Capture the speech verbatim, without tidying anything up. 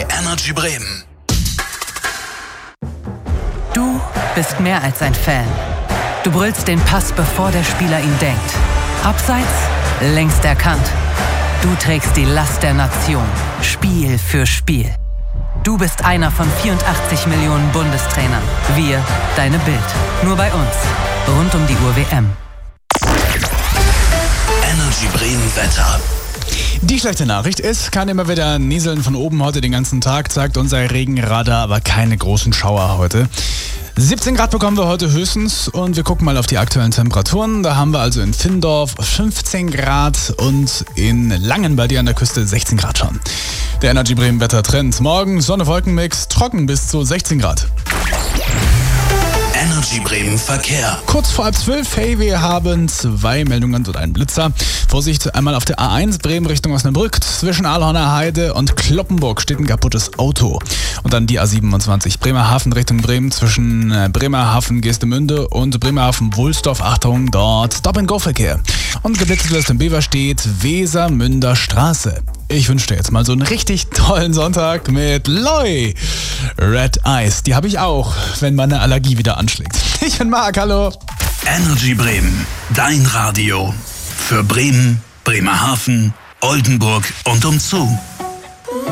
Energy Bremen. Du bist mehr als ein Fan. Du brüllst den Pass, bevor der Spieler ihn denkt. Abseits, längst erkannt. Du trägst die Last der Nation, Spiel für Spiel. Du bist einer von vierundachtzig Millionen Bundestrainern. Wir, deine Bild. Nur bei uns. Rund um die Uhr W M. Energy Bremen Wetter. Die schlechte Nachricht ist, kann immer wieder nieseln von oben heute den ganzen Tag, zeigt unser Regenradar, aber keine großen Schauer heute. siebzehn Grad bekommen wir heute höchstens und wir gucken mal auf die aktuellen Temperaturen. Da haben wir also in Findorf fünfzehn Grad und in Langen bei dir an der Küste sechzehn Grad schon. Der Energy Bremen Wettertrend. Morgen Sonne-Wolkenmix, trocken bis zu sechzehn Grad. Energy Bremen Verkehr. Kurz vor halb zwölf, hey, wir haben zwei Meldungen und einen Blitzer. Vorsicht, einmal auf der A eins Bremen Richtung Osnabrück. Zwischen Aalhorner Heide und Kloppenburg steht ein kaputtes Auto. Und dann die A siebenundzwanzig Bremerhaven Richtung Bremen zwischen Bremerhaven Geestemünde und Bremerhaven Wulsdorf. Achtung, dort Stop-and-Go-Verkehr. Und geblitzt wird im Bever steht Wesermünder Straße. Ich wünsche dir jetzt mal so einen richtig tollen Sonntag mit Loi. Red Eyes, die habe ich auch, wenn meine Allergie wieder anschlägt. Ich bin Marc, hallo. Energy Bremen, dein Radio. Für Bremen, Bremerhaven, Oldenburg und umzu.